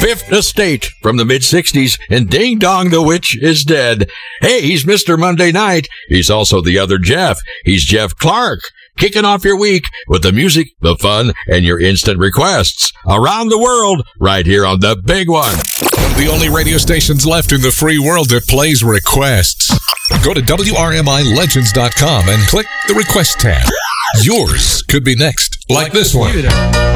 Fifth Estate from the mid-'60s, and Ding Dong the Witch is Dead. Hey, he's Mr. Monday Night. He's also the other Jeff. He's Jeff Clark. Kicking off your week with the music, the fun, and your instant requests. Around the world, right here on The Big One. One of the only radio stations left in the free world that plays requests. Go to WRMILegends.com and click the request tab. Yours could be next, like this one.